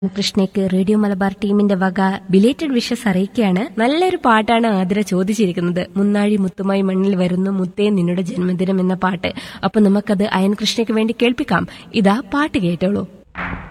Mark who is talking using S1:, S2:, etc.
S1: കൃഷ്ണയ്ക്ക് radio Malabar ടീമിന്റെ വക belated wishes അറിയിക്കുകയാണ്. നല്ലൊരു പാട്ടാണ് ആതിര ചോദിച്ചിരിക്കുന്നത്. മുന്നാഴി മുത്തുമായി മണ്ണിൽ വരുന്നു മുത്തേ നിന്നുടെ ജന്മദിനം എന്ന പാട്ട്. അപ്പൊ നമുക്കത് അയൻ കൃഷ്ണയ്ക്ക് വേണ്ടി കേൾപ്പിക്കാം. ഇതാ പാട്ട് കേട്ടോളൂ.